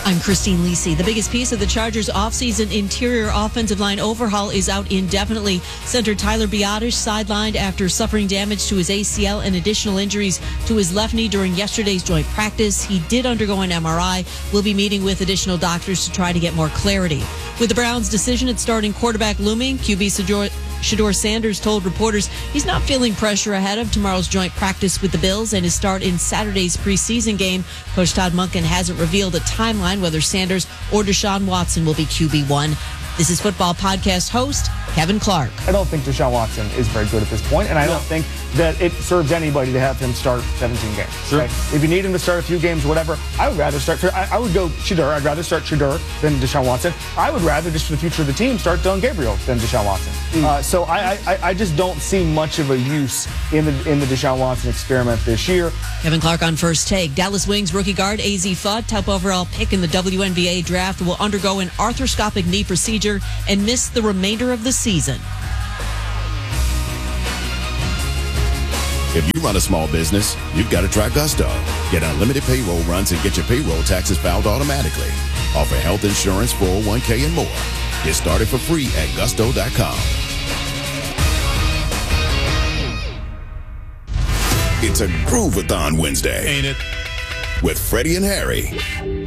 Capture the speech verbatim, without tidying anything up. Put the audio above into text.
I'm Christine Lisi. The biggest piece of the Chargers' offseason interior offensive line overhaul is out indefinitely. Center Tyler Biadasz sidelined after suffering damage to his A C L and additional injuries to his left knee during yesterday's joint practice. He did undergo an M R I. We'll be meeting with additional doctors to try to get more clarity. With the Browns' decision at starting quarterback looming, Q B Shedeur Shedeur Sanders told reporters he's not feeling pressure ahead of tomorrow's joint practice with the Bills and his start in Saturday's preseason game. Coach Todd Monken hasn't revealed a timeline whether Sanders or Deshaun Watson will be Q B one. This is Football Podcast host Kevin Clark. I don't think Deshaun Watson is very good at this point, and I don't think that it serves anybody to have him start seventeen games. Sure. Okay? If you need him to start a few games, whatever, I would rather start. I, I would go Shedeur. I'd rather start Shedeur than Deshaun Watson. I would rather, just for the future of the team, start Dylan Gabriel than Deshaun Watson. Mm. Uh, so I, I, I just don't see much of a use in the in the Deshaun Watson experiment this year. Kevin Clark on First Take. Dallas Wings rookie guard A Z Fudd, top overall pick in the W N B A draft, will undergo an arthroscopic knee procedure and miss the remainder of the season. If you run a small business, you've got to try Gusto. Get unlimited payroll runs and get your payroll taxes filed automatically. Offer health insurance, four oh one k, and more. Get started for free at gusto dot com. It's a Groovathon Wednesday. Ain't it? With Freddie and Harry.